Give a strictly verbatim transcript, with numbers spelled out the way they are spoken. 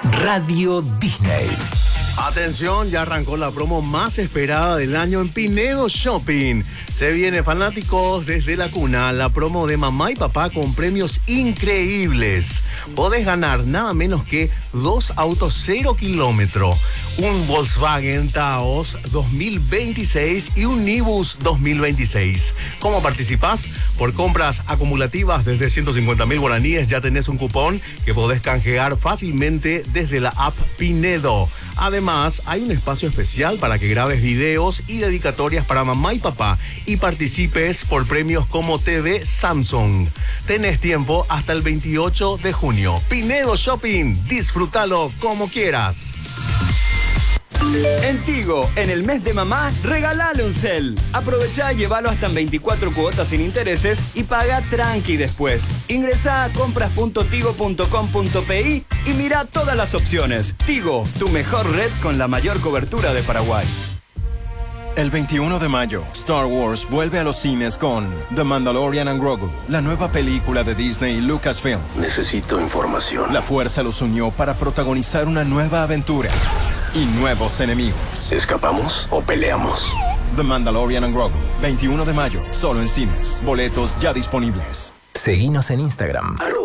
Radio Disney. Atención, ya arrancó la promo más esperada del año en Pinedo Shopping. Se viene, fanáticos, desde la cuna, la promo de mamá y papá con premios increíbles. Podés ganar nada menos que dos autos cero kilómetro, un Volkswagen Taos dos mil veintiséis y un Nibus dos mil veintiséis. ¿Cómo participás? Por compras acumulativas desde ciento cincuenta mil guaraníes ya tenés un cupón que podés canjear fácilmente desde la app Pinedo. Además, hay un espacio especial para que grabes videos y dedicatorias para mamá y papá y participes por premios como T V Samsung. Tenés tiempo hasta el veintiocho de junio. Pinedo Shopping, disfrútalo como quieras. En Tigo, en el mes de mamá, regalale un cel. Aprovechá y llévalo hasta en veinticuatro cuotas sin intereses y paga tranqui después. Ingresá a compras punto tigo punto com punto pi y mira todas las opciones. Tigo, tu mejor red con la mayor cobertura de Paraguay. El veintiuno de mayo, Star Wars vuelve a los cines con The Mandalorian and Grogu, la nueva película de Disney y Lucasfilm. Necesito información. La fuerza los unió para protagonizar una nueva aventura y nuevos enemigos. ¿Escapamos o peleamos? The Mandalorian and Grogu, veintiuno de mayo, solo en cines. Boletos ya disponibles. Seguinos en Instagram. Arroba